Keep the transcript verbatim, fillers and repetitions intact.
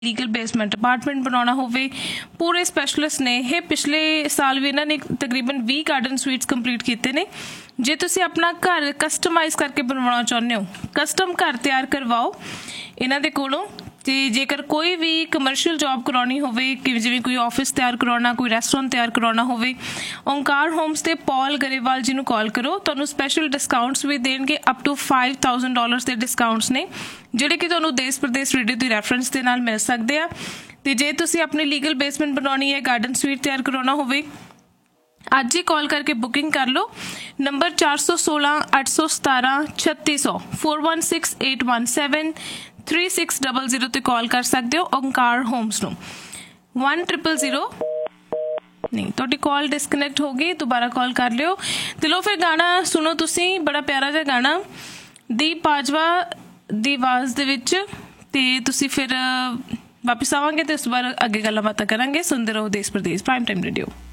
Legal basement apartment ਬਣਾਉਣਾ ਹੋਵੇ, ਪੂਰੇ ਸਪੈਸ਼ਲਿਸਟ ਨੇ ਇਹ। ਪਿਛਲੇ ਸਾਲ ਵੀ ਇਹਨਾਂ ਨੇ ਤਕਰੀਬਨ ਵੀਹ ਗਾਰਡਨ ਸਵੀਟਸ ਕੰਪਲੀਟ ਕੀਤੇ ਨੇ। ਜੇ ਤੁਸੀਂ ਆਪਣਾ ਘਰ ਕਸਟਮਾਈਜ਼ ਕਰਕੇ ਬਣਵਾਉਣਾ ਚਾਹੁੰਦੇ ਹੋ, ਕਸਟਮ ਘਰ ਤਿਆਰ ਕਰਵਾਓ ਇਹਨਾਂ ਦੇ ਕੋਲੋਂ। ਤੇ ਜੇਕਰ ਕੋਈ ਵੀ ਕਮਰਸ਼ੀਅਲ ਜੌਬ ਕਰਾਉਣੀ ਹੋਵੇ, ਕਿ ਜਿਵੇਂ ਕੋਈ ਆਫਿਸ ਤਿਆਰ ਕਰਵਾਉਣਾ, ਕੋਈ ਰੈਸਟੋਰੈਂਟ ਤਿਆਰ ਕਰਵਾਉਣਾ ਹੋਵੇ, ਓਂਕਾਰ ਹੋਮਸ ਤੇ ਪੌਲ ਗਰੇਵਾਲ ਜੀ ਨੂੰ ਕਾਲ ਕਰੋ। ਤੁਹਾਨੂੰ ਸਪੈਸ਼ਲ ਡਿਸਕਾਊਂਟਸ ਵੀ ਦੇਣਗੇ, up to five thousand dollars ਦੇ ਡਿਸਕਾਊਂਟਸ ਨੇ ਜਿਹੜੇ ਕਿ ਤੁਹਾਨੂੰ ਦੇਸ਼ ਪ੍ਰਦੇਸ਼ ਰੇਡੀਓ ਦੀ ਰੈਫਰੈਂਸ ਦੇ ਨਾਲ ਮਿਲ ਸਕਦੇ ਆ। ਤੇ ਜੇ ਤੁਸੀਂ ਆਪਣੀ ਲੀਗਲ ਬੇਸਮੈਂਟ ਬਣਾਉਣੀ ਹੈ, ਗਾਰਡਨ ਸਵੀਟ ਤਿਆਰ ਕਰਵਾਉਣਾ ਹੋਵੇ, ਅੱਜ ਹੀ ਕਾਲ ਕਰਕੇ ਬੁਕਿੰਗ ਕਰ ਲਓ। ਨੰਬਰ ਚਾਰ ਸੌ ਸੋਲਾਂ ਅੱਠ ਸੌ ਸਤਾਰਾਂ ਛੱਤੀ ਸੌ four one six eight one seven three six double zero ਤੇ ਕਾਲ ਕਰ ਸਕਦੇ ਹੋ ਓਂਕਾਰ ਹੋਮਸ ਨੂੰ। ਵਨ ਟ੍ਰਿਪਲ ਜ਼ੀਰੋ ਨਹੀਂ, ਤੁਹਾਡੀ ਕਾਲ ਡਿਸਕਨੈਕਟ ਹੋ ਗਈ, ਦੁਬਾਰਾ ਕਾਲ ਕਰ ਲਿਓ। ਤੇ ਲਓ ਫਿਰ ਗਾਣਾ ਸੁਣੋ ਤੁਸੀਂ, ਬੜਾ ਪਿਆਰਾ ਜਿਹਾ ਗਾਣਾ ਦੀਪ ਬਾਜਵਾ ਦੀ ਆਵਾਜ਼ ਦੇ ਵਿੱਚ। ਤੇ ਤੁਸੀਂ ਫਿਰ ਵਾਪਿਸ ਆਵਾਂਗੇ ਤੇ ਉਸ ਤੋਂ ਬਾਅਦ ਅੱਗੇ ਗੱਲਾਂ ਬਾਤਾਂ ਕਰਾਂਗੇ। ਸੁਣਦੇ ਰਹੋ ਦੇਸ਼ ਪ੍ਰਦੇਸ਼ ਪ੍ਰਾਈਮ ਟਾਈਮ ਰੇਡੀਓ।